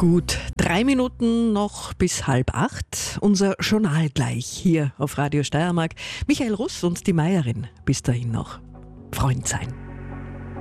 Gut, 3 Minuten noch bis 7:30. Unser Journal gleich hier auf Radio Steiermark. Michael Russ und die Meierin. Bis dahin noch. Freund sein.